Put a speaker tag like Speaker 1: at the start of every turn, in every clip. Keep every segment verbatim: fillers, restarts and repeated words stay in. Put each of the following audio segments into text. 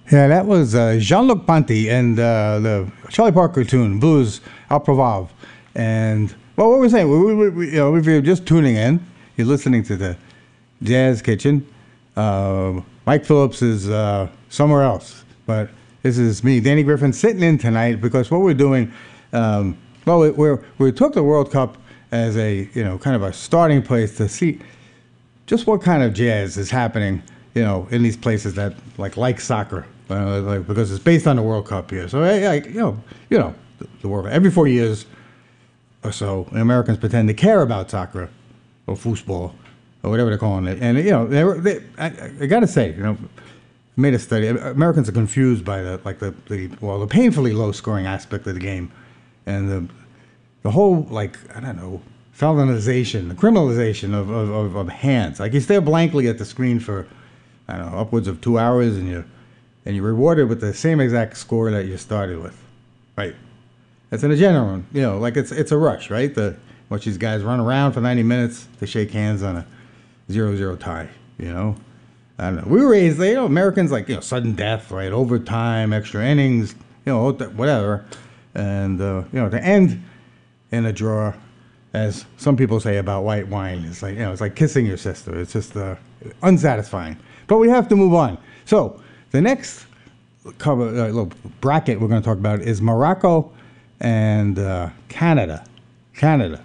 Speaker 1: Yeah, that was uh, Jean-Luc Ponty and uh, the Charlie Parker tune, Blues Au Revoir. And, well, what we're saying, we, we, we, you know, if you're just tuning in, you're listening to the Jazz Kitchen. Uh, Mike Phillips is uh, somewhere else, but this is me, Danny Griffin, sitting in tonight because what we're doing, um, well, we, we're, we took the World Cup as a, you know, kind of a starting place to see just what kind of jazz is happening, you know, in these places that like like soccer, uh, like, because it's based on the World Cup here. So, hey, like, you know, you know, the, the World every four years or so, Americans pretend to care about soccer or football or whatever they're calling it, and you know, they were. They, I, I got to say, you know, I made a study. Americans are confused by the like the, the well the painfully low scoring aspect of the game, and the the whole like I don't know. felonization, the criminalization of, of, of, of hands. Like you stare blankly at the screen for, I don't know, upwards of two hours, and you're and you're rewarded with the same exact score that you started with, right? That's in a general, you know, like it's it's a rush, right? The watch these guys run around for ninety minutes to shake hands on a zero zero tie, you know. I don't know. We were raised, you know, Americans like you know sudden death, right? Overtime, extra innings, you know, whatever, and uh, you know to end in a draw. As some people say about white wine, it's like you know, it's like kissing your sister. It's just uh, unsatisfying. But we have to move on. So the next cover uh, little bracket we're going to talk about is Morocco and uh, Canada. Canada,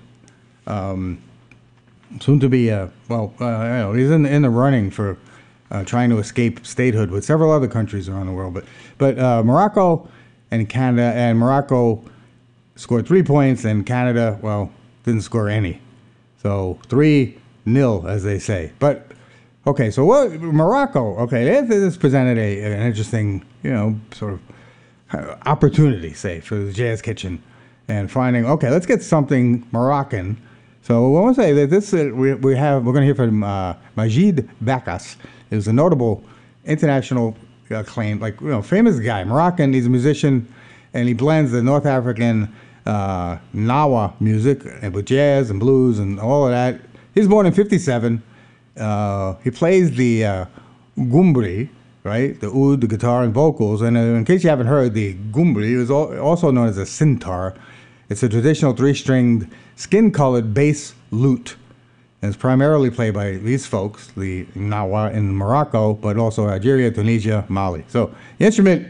Speaker 1: um, soon to be uh, well, uh, you know, he's in in the running for uh, trying to escape statehood with several other countries around the world. But but uh, Morocco and Canada, and Morocco scored three points, and Canada, well, didn't score any. So three nil, as they say. But okay, so what Morocco? Okay, this, this presented a an interesting, you know, sort of opportunity, say, for the Jazz Kitchen, and finding okay, let's get something Moroccan. So I want to say that this uh, we we have we're going to hear from uh, Majid Bakas. He was a notable international acclaimed, like you know, famous guy, Moroccan. He's a musician, and he blends the North African uh, Nawa music with jazz and blues and all of that. He was born in fifty-seven. Uh, he plays the uh, gumbri, right? The oud, the guitar, and vocals. And uh, in case you haven't heard, the gumbri is al- also known as a sitar. It's a traditional three-stringed, skin-colored bass lute. And it's primarily played by these folks, the Nawa in Morocco, but also Algeria, Tunisia, Mali. So the instrument,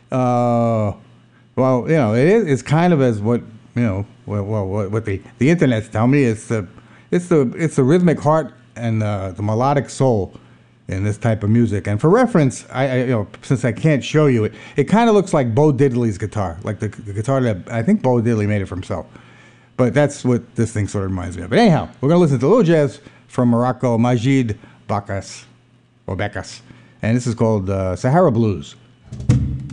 Speaker 1: uh, well, you know, it is it's kind of as what you know, well, well what, what the the internets tell me. It's the it's the it's the rhythmic heart and uh, the melodic soul in this type of music. And for reference, I, I you know since I can't show you it, it kind of looks like Bo Diddley's guitar, like the, the guitar that I think Bo Diddley made it for himself. But that's what this thing sort of reminds me of. But anyhow, we're going to listen to a little jazz from Morocco, Majid Bakas, or Bakas. And this is called uh, Sahara Blues.